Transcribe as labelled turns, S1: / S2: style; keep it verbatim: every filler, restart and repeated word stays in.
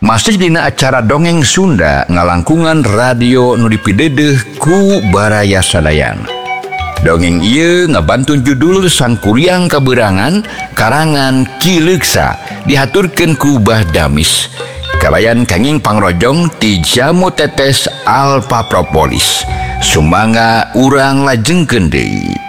S1: Masih dina acara dongeng Sunda ngalangkungan radio nu dipideudeung ku Baraya Sadayan. Dongeng ieu ngabantun judul Sangkuriang Kaberangan karangan Ki Leuksa dihaturkeun ku Bah Damis. Kalayan kenging pangrojong ti Jamu Tetes Alpa Propolis. Sumangga urang lajengkeun deui.